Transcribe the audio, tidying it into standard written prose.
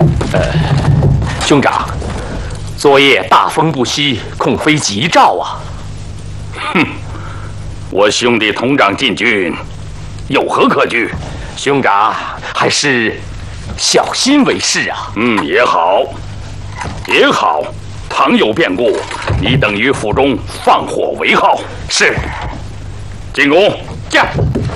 兄长，昨夜大风不息，恐非吉兆啊！ 哼，我兄弟同长进军，有何可惧？ 兄长还是小心为是啊。 也好，也好。倘有变故，你等于府中放火为号。 是。 进宫。 驾。